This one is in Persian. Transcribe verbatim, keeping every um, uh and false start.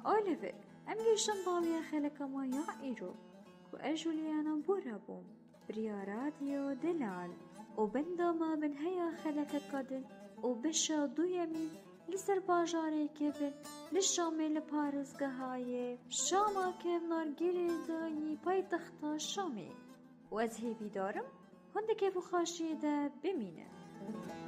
آلوه ام گیشتن داویه خلک ما یا ایرو و اجولیانا بورا بوم بریاراتیو دلال و بندا ما بن هیا خلک قدن و بشا دویمین لسر باجاره که بن لشامل پارزگاهایه شاما که نارگیری دایی پای تختا شامی و از هی بیدارم هنده که بخاشیه ده بمینه